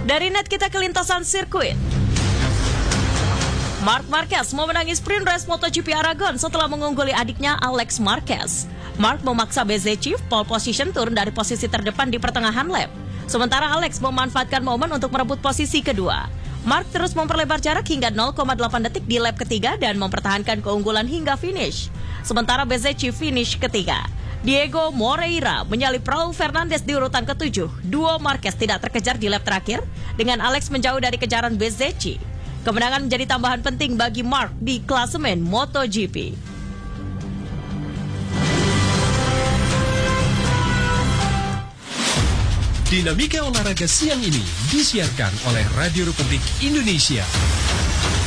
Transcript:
Dari net kita ke lintasan sirkuit. Marc Marquez memenangi sprint race MotoGP Aragon setelah mengungguli adiknya Alex Marquez. Marc memaksa Bezzecchi pole position turun dari posisi terdepan di pertengahan lap. Sementara Alex memanfaatkan momen untuk merebut posisi kedua. Marc terus memperlebar jarak hingga 0,8 detik di lap ketiga dan mempertahankan keunggulan hingga finish. Sementara Bezzecchi finish ketiga. Diego Moreira menyalip Raul Fernandez di urutan ke-7. Duo Marquez tidak terkejar di lap terakhir dengan Alex menjauh dari kejaran Bezzecchi. Kemenangan menjadi tambahan penting bagi Marc di klasemen MotoGP. Dinamika olahraga siang ini disiarkan oleh Radio Republik Indonesia.